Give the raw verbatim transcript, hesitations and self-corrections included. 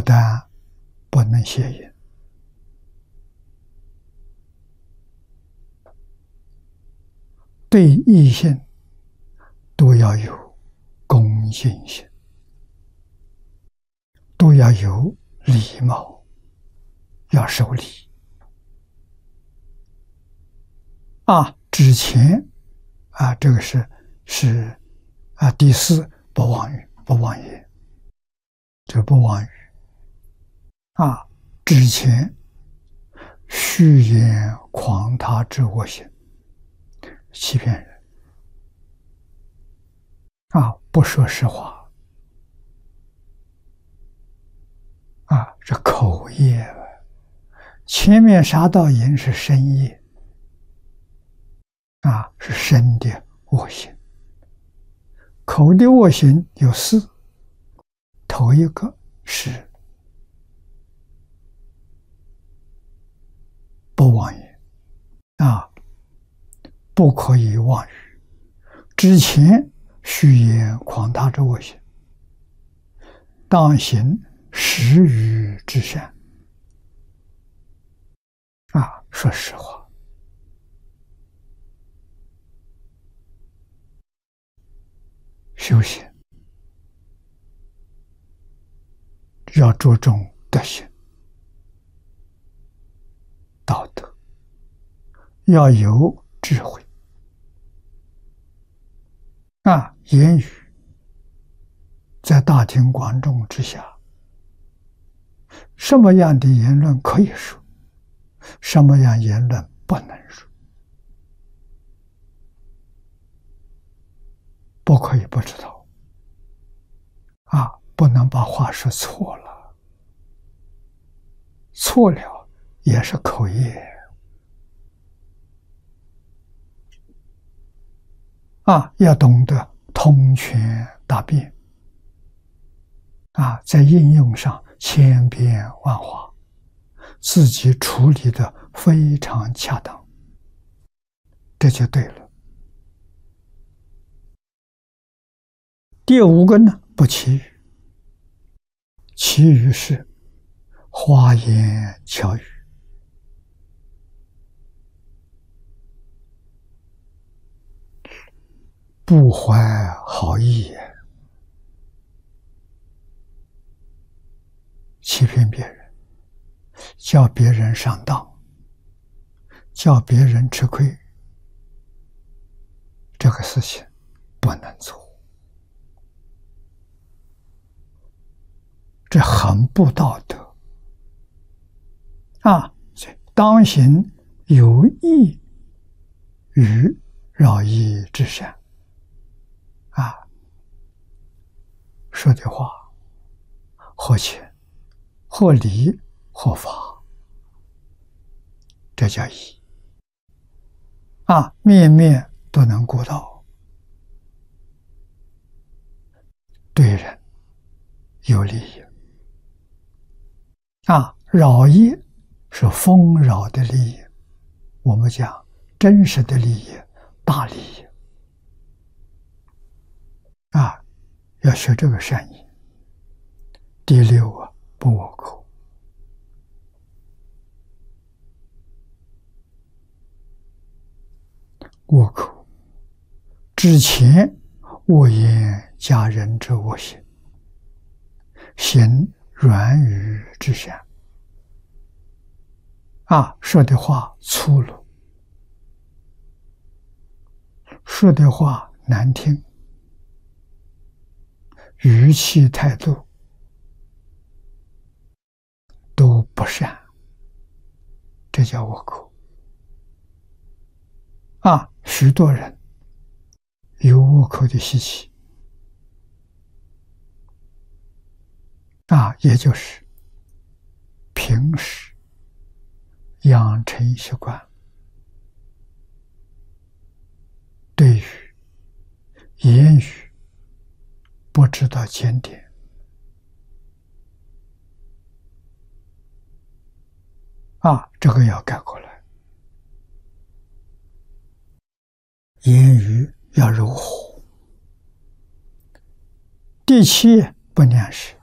但不能邪淫，对异性都要有恭敬心，都要有礼貌，要守礼。啊，之前啊，这个是是啊，第四不妄语，不妄言，这不妄语啊。之前虚言诳他之恶行，欺骗人啊，不说实话啊，这口业。前面杀盗淫是身业啊，是身的恶行。口的恶行有四，头一个是不妄言啊，不可以妄语。之前虚言诳他之恶行，当行实语之善啊，说实话。修行要注重德行、道德，要有智慧啊。言语在大庭广众之下，什么样的言论可以说，什么样言论不能说，不可以不知道啊，不能把话说错了，错了也是口业啊，要懂得通权达变啊，在应用上千变万化，自己处理的非常恰当，这就对了。第五个呢，不绮语，绮语是花言巧语，不怀好意，欺骗别人，叫别人上当，叫别人吃亏，这个事情不能做，这很不道德啊！当行有益于饶益之善啊，说的话合情、合理、合法，这叫义啊，面面都能顾到，对人有利益啊。饶益是丰饶的利益，我们讲真实的利益、大利益啊，要学这个善意。第六啊，不恶口，恶口之前恶言加人之恶行，行软语之善啊，说的话粗鲁，说的话难听，语气态度都不善，这叫恶口啊。许多人有恶口的习气啊，也就是平时养成习惯，对于言语不知道检点啊，这个要改过来。言语要柔和。第七，不良识，